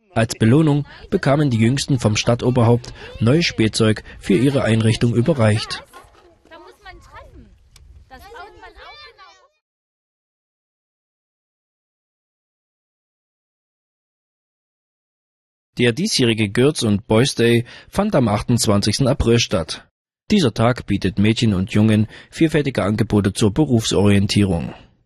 Als Belohnung bekamen die Jüngsten vom Stadtoberhaupt neues Spielzeug für ihre Einrichtung überreicht. Der diesjährige Girls und Boys Day fand am 28. April statt. Dieser Tag bietet Mädchen und Jungen vielfältige Angebote zur Berufsorientierung.